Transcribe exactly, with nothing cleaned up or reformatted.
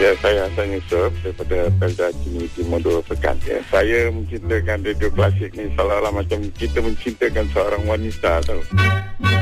Ya, saya Hassan Yusof daripada Pelda Kini Timur Dua Pekan. Ya, saya mencintakan radio klasik ni seolah-olah macam kita mencintakan seorang wanita tau.